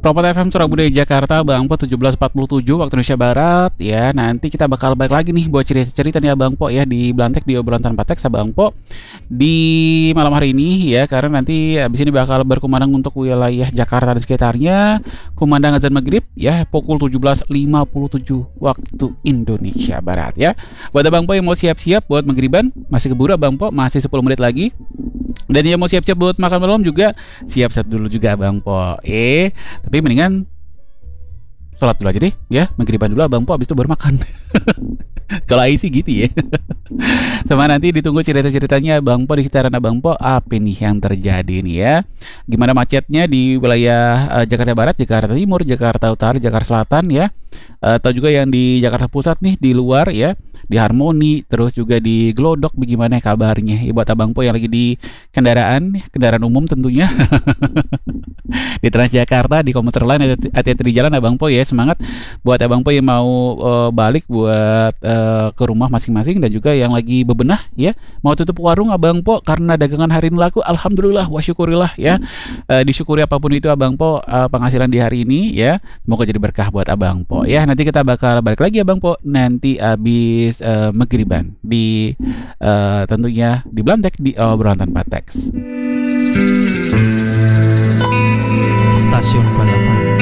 Propot FM Surabaya Jakarta Bang Po 17.47 waktu Indonesia Barat ya. Nanti kita bakal balik lagi nih buat cerita-cerita nih Abang Po ya di Blantek di obrolan tanpa teks Abang Po di malam hari ini ya, karena nanti abis ini bakal berkumandang untuk wilayah Jakarta dan sekitarnya kumandang azan maghrib ya pukul 17.57 waktu Indonesia Barat ya. Buat Abang Po yang mau siap-siap buat maghriban, masih keburu Abang Po, masih 10 menit lagi. Dan yang mau siap-siap buat makan malam juga siap-siap dulu juga Abang Po. Tapi mendingan sholat dulu aja deh ya, maghriban dulu Abang Po, abis itu baru makan. Kalau Ai sih gitu ya. Sama nanti ditunggu cerita-ceritanya Abang Po di sekitaran Abang Po, apa nih yang terjadi nih ya. Gimana macetnya di wilayah Jakarta Barat, Jakarta Timur, Jakarta Utara, Jakarta Selatan ya. Atau juga yang di Jakarta Pusat nih, di luar ya, di Harmoni, terus juga di Glodok, bagaimana kabarnya ya, buat Abang Po yang lagi di kendaraan umum tentunya. Di Transjakarta, di komuter lain, hati-hati di jalan Abang Po ya, semangat buat Abang Po yang mau balik buat ke rumah masing-masing, dan juga yang lagi bebenah ya, mau tutup warung Abang Po karena dagangan hari ini laku, alhamdulillah wa syukurillah ya. Disyukuri apapun itu Abang Po, penghasilan di hari ini ya, semoga jadi berkah buat Abang Po ya. Nanti kita bakal balik lagi Abang Po nanti abis maghriban di tentunya di Blantek di obrolan tanpa teks. Stasiun Balapan.